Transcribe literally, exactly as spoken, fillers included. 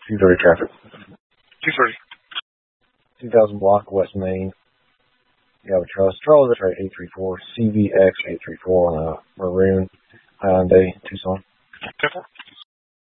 two thirty traffic. two thirty. two thousand block, West Main. You have a trust. Charlie, that's right, eight three four. C V X eight three four on a maroon Hyundai Tucson. ten four.